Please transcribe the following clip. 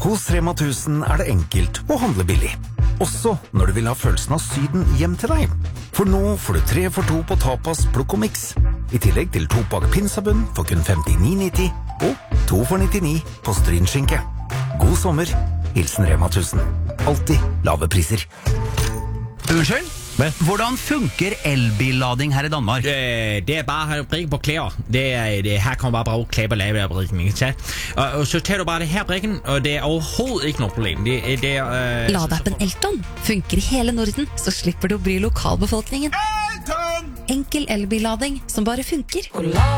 Hos Rema 1000 det enkelt å handle billig. Også når du vil ha følelsen av Syden hjem til deg. For nå får du 3 for 2 på tapas, plukk og mix. I tillegg til 2-pakk pinsabunn for kun 59,90 og 2 for 99 på strynskinke. God sommer. Hilsen Rema 1000. Alltid lave priser. Unnskyld? Hvordan funker elbillading her i Danmark? Det bare å brikke på klær. Her kan man bare bruke klær på lave brikken. Og så tar du bare det her brikken, og det overhovedet ikke noe problem. Ladeappen Elton funker i hele Norden, så slipper du å bry lokalbefolkningen. Enkel elbillading som bare funker.